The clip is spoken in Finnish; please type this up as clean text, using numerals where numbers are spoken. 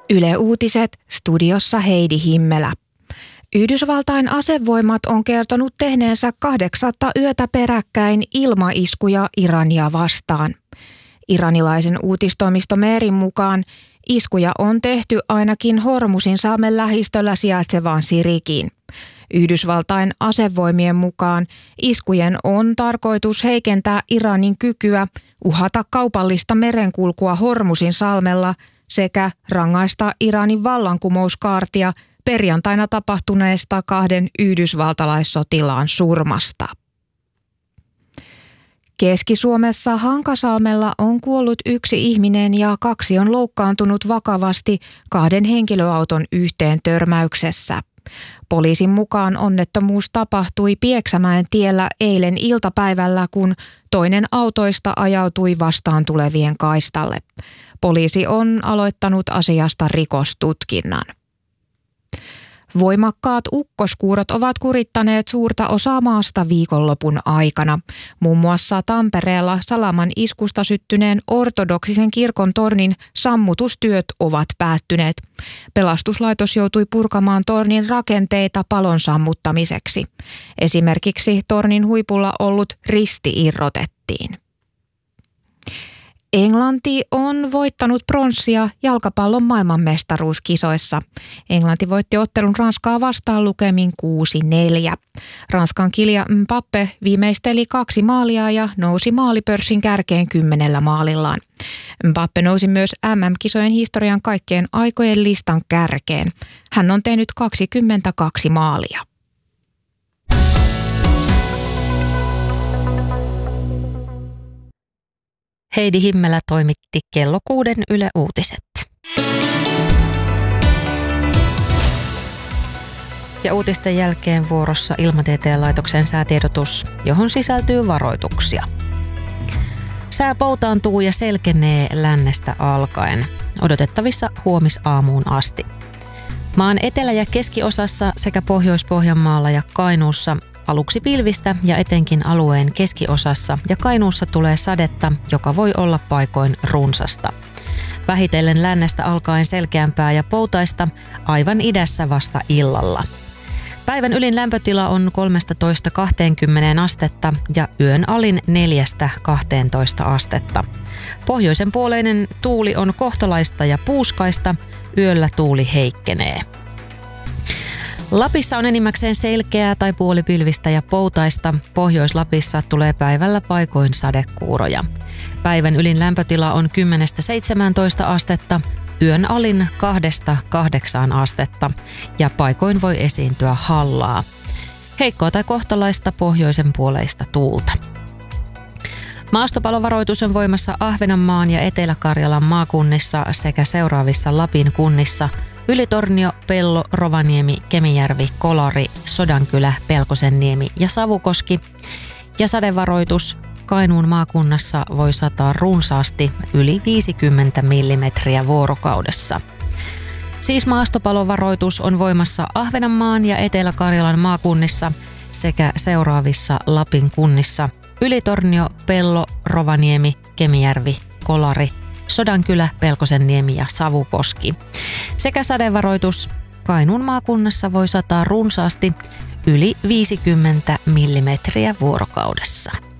Yle Uutiset, studiossa Heidi Himmelä. Yhdysvaltain asevoimat on kertonut tehneensä 8. yötä peräkkäin ilmaiskuja Irania vastaan. Iranilaisen uutistoimisto Merin mukaan iskuja on tehty ainakin Hormuzinsalmen lähistöllä sijaitsevaan Sirikiin. Yhdysvaltain asevoimien mukaan iskujen on tarkoitus heikentää Iranin kykyä uhata kaupallista merenkulkua Hormuzinsalmella sekä rangaista Iranin vallankumouskaartia perjantaina tapahtuneesta 2 yhdysvaltalaissotilaan surmasta. Keski-Suomessa Hankasalmella on kuollut 1 ihminen ja 2 on loukkaantunut vakavasti 2 henkilöauton yhteen törmäyksessä. Poliisin mukaan onnettomuus tapahtui Pieksämäen tiellä eilen iltapäivällä, kun toinen autoista ajautui vastaan tulevien kaistalle. Poliisi on aloittanut asiasta rikostutkinnan. Voimakkaat ukkoskuurot ovat kurittaneet suurta osaa maasta viikonlopun aikana. Muun muassa Tampereella Salaman iskusta syttyneen ortodoksisen kirkon tornin sammutustyöt ovat päättyneet. Pelastuslaitos joutui purkamaan tornin rakenteita palon sammuttamiseksi. Esimerkiksi tornin huipulla ollut risti irrotettiin. Englanti on voittanut pronssia jalkapallon maailmanmestaruuskisoissa. Englanti voitti ottelun Ranskaa vastaan lukemin 6-4. Ranskan Kylian Mbappé viimeisteli 2 maalia ja nousi maalipörssin kärkeen 10 maalillaan. Mbappé nousi myös MM-kisojen historian kaikkien aikojen listan kärkeen. Hän on tehnyt 22 maalia. Heidi Himmelä toimitti kello 6 Yle Uutiset. Ja uutisten jälkeen vuorossa Ilmatieteen laitoksen säätiedotus, johon sisältyy varoituksia. Sää poutaantuu ja selkenee lännestä alkaen, odotettavissa huomisaamuun asti. Maan etelä- ja keskiosassa sekä Pohjois-Pohjanmaalla ja Kainuussa aluksi pilvistä ja etenkin alueen keskiosassa ja Kainuussa tulee sadetta, joka voi olla paikoin runsasta. Vähitellen lännestä alkaen selkeämpää ja poutaista, aivan idässä vasta illalla. Päivän ylin lämpötila on 13–20 astetta ja yön alin 4–12 astetta. Pohjoisen puoleinen tuuli on kohtalaista ja puuskaista, yöllä tuuli heikkenee. Lapissa on enimmäkseen selkeää tai puolipilvistä ja poutaista. Pohjois-Lapissa tulee päivällä paikoin sadekuuroja. Päivän ylin lämpötila on 10–17 astetta, yön alin 2–8 astetta ja paikoin voi esiintyä hallaa. Heikkoa tai kohtalaista pohjoisen puoleista tuulta. Maastopalovaroitus on voimassa Ahvenanmaan ja Etelä-Karjalan maakunnissa sekä seuraavissa Lapin kunnissa: Ylitornio, Pello, Rovaniemi, Kemijärvi, Kolari, Sodankylä, Pelkosenniemi ja Savukoski. Ja sadevaroitus: Kainuun maakunnassa voi sataa runsaasti yli 50 millimetriä vuorokaudessa. Siis maastopalovaroitus on voimassa Ahvenanmaan ja Etelä-Karjalan maakunnissa sekä seuraavissa Lapin kunnissa: Ylitornio, Pello, Rovaniemi, Kemijärvi, Kolari, Sodankylä, Pelkosenniemi ja Savukoski. Sekä sadevaroitus: Kainuun maakunnassa voi sataa runsaasti yli 50 millimetriä vuorokaudessa.